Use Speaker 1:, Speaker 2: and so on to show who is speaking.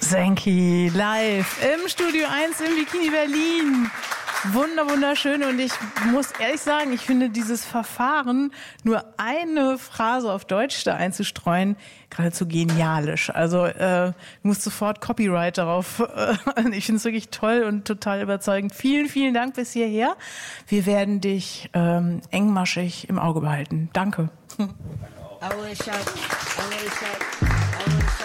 Speaker 1: Zenki live im Studio 1 im Bikini Berlin. Wunderschön, und ich muss ehrlich sagen, ich finde dieses Verfahren, nur eine Phrase auf Deutsch da einzustreuen, geradezu genialisch. Also du musst sofort Copyright darauf. Ich finde es wirklich toll und total überzeugend. Vielen Dank bis hierher. Wir werden dich engmaschig im Auge behalten. Danke.